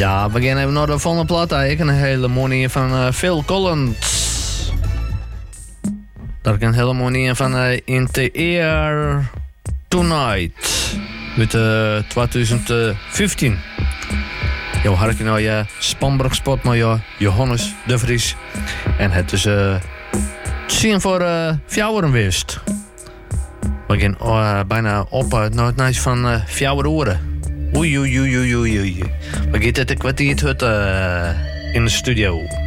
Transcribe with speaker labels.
Speaker 1: Ja, we gaan even naar de volgende plaat. Ik een hele mooie van Phil Collins. Daar kan een hele mooie van In the Air Tonight. Uit 2015. Jo, had ik nou je Spanbroek spot met Johannes de Vries. En het is zien voor fjouweren wist. We gaan bijna op naar het nice van fjouwer oren. Oei. We gaan het een kwartier in de studio.